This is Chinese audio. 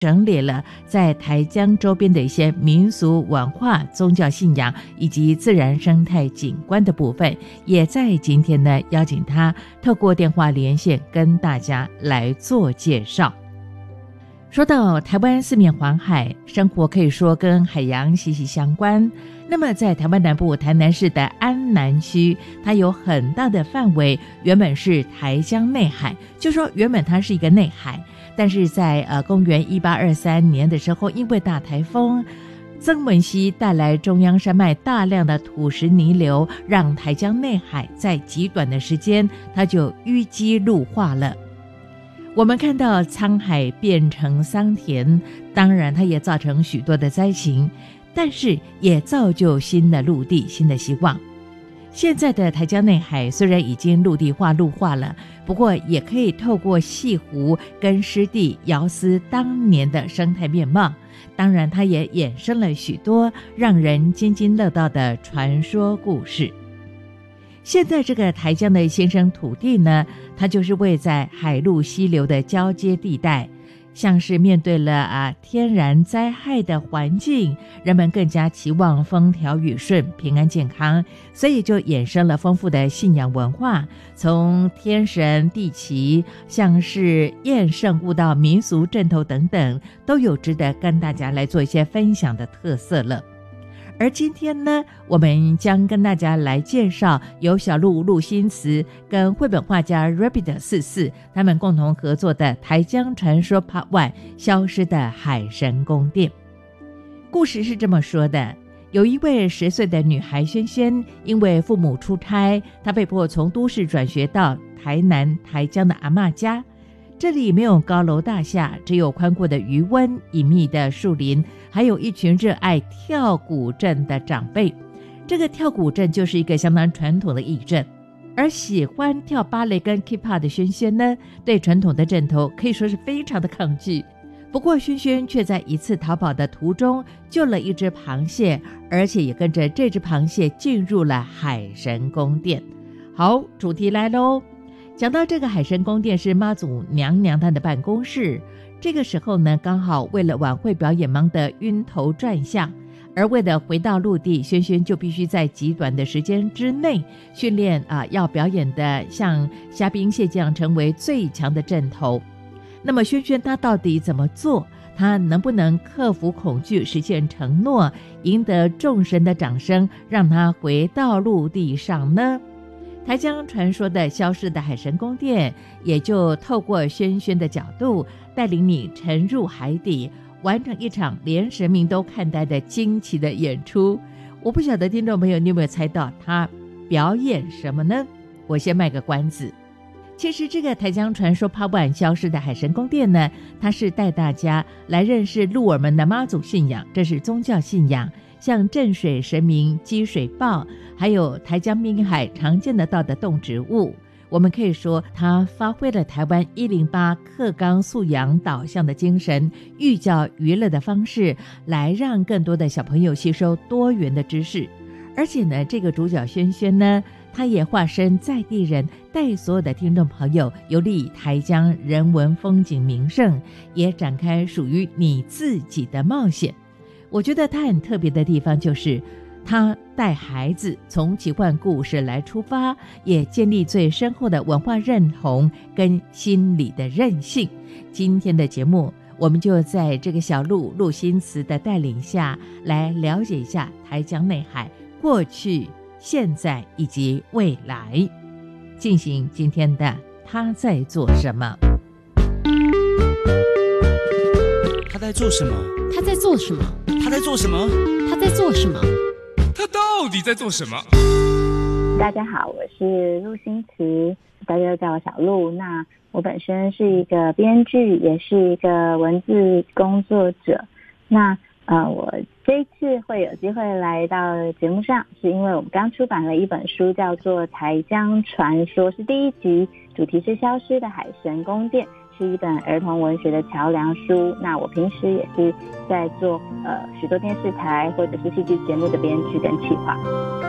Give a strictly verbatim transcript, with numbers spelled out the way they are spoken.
整理了在台江周边的一些民俗文化、宗教信仰以及自然生态景观的部分，也在今天呢邀请他透过电话连线跟大家来做介绍。说到台湾四面环海，生活可以说跟海洋息息相关。那么在台湾南部台南市的安南区，它有很大的范围原本是台江内海，就说原本它是一个内海，但是在呃公元一八二三年的时候，因为大台风曾文溪带来中央山脉大量的土石泥流，让台江内海在极短的时间它就淤积陆化了。我们看到沧海变成桑田，当然它也造成许多的灾情，但是也造就新的陆地、新的希望。现在的台江内海虽然已经陆地化、陆化了，不过也可以透过西湖跟湿地遥思当年的生态面貌。当然它也衍生了许多让人津津乐道的传说故事。现在这个台江的先生土地呢，它就是位在海陆溪流的交接地带，像是面对了啊天然灾害的环境，人们更加期望风调雨顺、平安健康，所以就衍生了丰富的信仰文化，从天神地旗，像是验圣物到民俗阵头等等，都有值得跟大家来做一些分享的特色了。而今天呢，我们将跟大家来介绍由小鹿陆新慈跟绘本画家 Rabbit 四四他们共同合作的台江传说 Part One 消失的海神宫殿。故事是这么说的，有一位十岁的女孩萱萱，因为父母出差，她被迫从都市转学到台南台江的阿嬷家。这里没有高楼大厦，只有宽阔的渔温、隐秘的树林，还有一群热爱跳古镇的长辈。这个跳古镇就是一个相当传统的艺阵，而喜欢跳芭蕾跟 K-pop 的萱萱呢，对传统的阵头可以说是非常的抗拒。不过萱萱却在一次逃跑的途中救了一只螃蟹，而且也跟着这只螃蟹进入了海神宫殿。好，主题来咯。讲到这个海神宫殿是妈祖娘娘她的办公室，这个时候呢，刚好为了晚会表演忙得晕头转向，而为了回到陆地，萱萱就必须在极短的时间之内训练啊，要表演的像虾兵蟹将成为最强的阵头。那么萱萱她到底怎么做？她能不能克服恐惧，实现承诺，赢得众神的掌声，让她回到陆地上呢？台江传说的消失的海神宫殿，也就透过萱萱的角度，带领你沉入海底，完成一场连神明都看待的惊奇的演出。我不晓得听众朋友你有没有猜到他表演什么呢？我先卖个关子。其实这个台江传说 Part One 消失的海神宫殿呢，它是带大家来认识鹿耳门的妈祖信仰，这是宗教信仰，像镇水神明、积水豹，还有台江滨海常见得到的动植物。我们可以说它发挥了台湾一零八课纲素养导向的精神，寓教于乐的方式，来让更多的小朋友吸收多元的知识。而且呢，这个主角萱萱呢，他也化身在地人，带所有的听众朋友游历台江人文风景名胜，也展开属于你自己的冒险。我觉得他很特别的地方就是他带孩子从奇幻故事来出发，也建立最深厚的文化认同跟心理的韧性。今天的节目我们就在这个小鹿陆新慈的带领下，来了解一下台江内海过去、现在以及未来，进行今天的他在做什么。 他在做什么？ 他在做什么？ 他在做什么？ 他在做什么？ 他到底在做什么？ 大家好，我是陆新慈，大家都叫我小陆。那我本身是一个编剧，也是一个文字工作者。那呃，我这一次会有机会来到节目上，是因为我们刚出版了一本书，叫做《台江传说》，是第一集，主题是消失的海神宫殿，是一本儿童文学的桥梁书。那我平时也是在做呃许多电视台或者是戏剧节目的编剧跟企划。